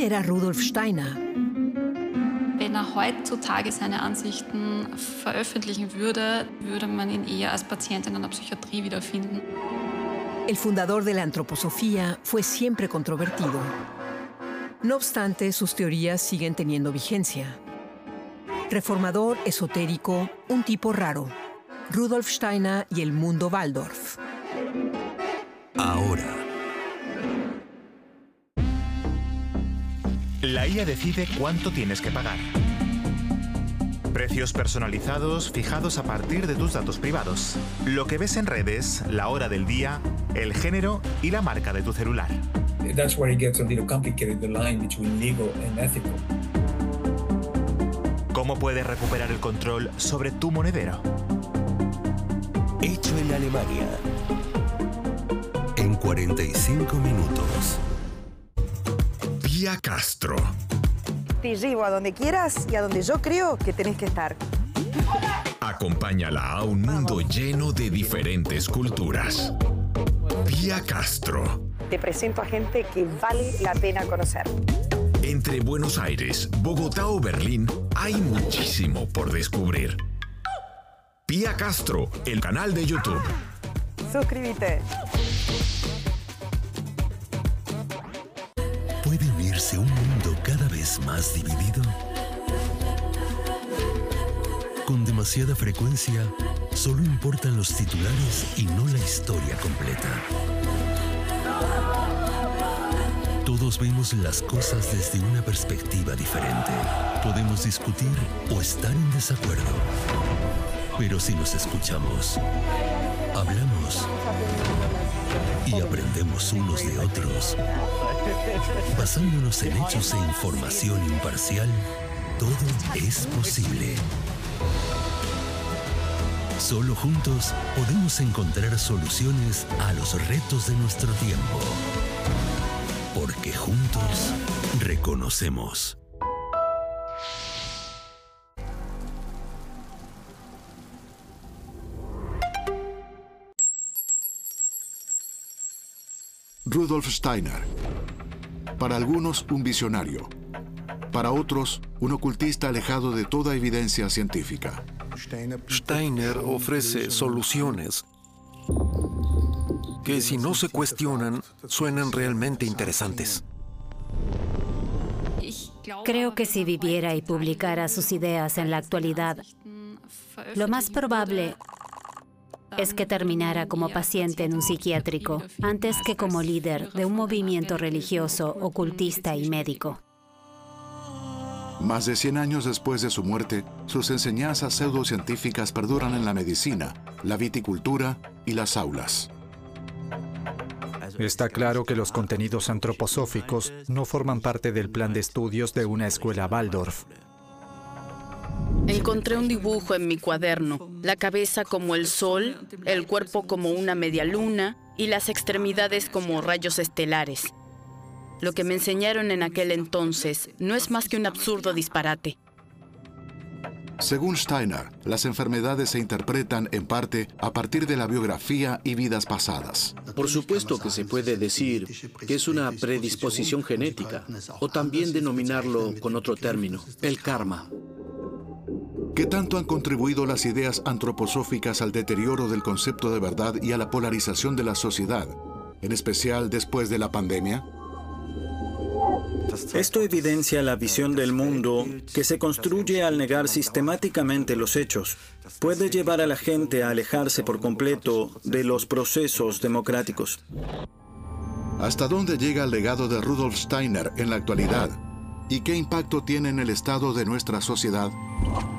era Rudolf Steiner. Wenn heutzutage seine Ansichten veröffentlichen würde, würde man ihn eher als Patient in einer Psychiatrie wiederfinden. El fundador de la antroposofía fue siempre controvertido. No obstante, sus teorías siguen teniendo vigencia. Reformador, esotérico, un tipo raro. Rudolf Steiner y el mundo Waldorf. Ahora. La IA decide cuánto tienes que pagar. Precios personalizados fijados a partir de tus datos privados. Lo que ves en redes, la hora del día, el género y la marca de tu celular. That's where it gets a little complicated, the line between legal and ethical. ¿Cómo puedes recuperar el control sobre tu monedero? Hecho en Alemania. En 45 minutos. Pia Castro. Te llevo a donde quieras y a donde yo creo que tenés que estar. Acompáñala a un mundo lleno de diferentes culturas. Pia Castro. Te presento a gente que vale la pena conocer. Entre Buenos Aires, Bogotá o Berlín, hay muchísimo por descubrir. Pia Castro, el canal de YouTube. Suscríbete. ¿Puede unirse un mundo cada vez más dividido? Con demasiada frecuencia, solo importan los titulares y no la historia completa. Todos vemos las cosas desde una perspectiva diferente. Podemos discutir o estar en desacuerdo. Pero si nos escuchamos, hablamos y aprendemos unos de otros, basándonos en hechos e información imparcial, todo es posible. Solo juntos podemos encontrar soluciones a los retos de nuestro tiempo. Porque juntos reconocemos. Rudolf Steiner. Para algunos, un visionario. Para otros, un ocultista alejado de toda evidencia científica. Steiner ofrece soluciones que, si no se cuestionan, suenan realmente interesantes. Creo que si viviera y publicara sus ideas en la actualidad, lo más probable es que terminara como paciente en un psiquiátrico, antes que como líder de un movimiento religioso, ocultista y médico. Más de 100 años después de su muerte, sus enseñanzas pseudocientíficas perduran en la medicina, la viticultura y las aulas. Está claro que los contenidos antroposóficos no forman parte del plan de estudios de una escuela Waldorf. Encontré un dibujo en mi cuaderno, la cabeza como el sol, el cuerpo como una media luna y las extremidades como rayos estelares. Lo que me enseñaron en aquel entonces no es más que un absurdo disparate. Según Steiner, las enfermedades se interpretan en parte a partir de la biografía y vidas pasadas. Por supuesto que se puede decir que es una predisposición genética, o también denominarlo con otro término, el karma. ¿Qué tanto han contribuido las ideas antroposóficas al deterioro del concepto de verdad y a la polarización de la sociedad, en especial después de la pandemia? Esto evidencia la visión del mundo que se construye al negar sistemáticamente los hechos. Puede llevar a la gente a alejarse por completo de los procesos democráticos. ¿Hasta dónde llega el legado de Rudolf Steiner en la actualidad? ¿Y qué impacto tiene en el estado de nuestra sociedad?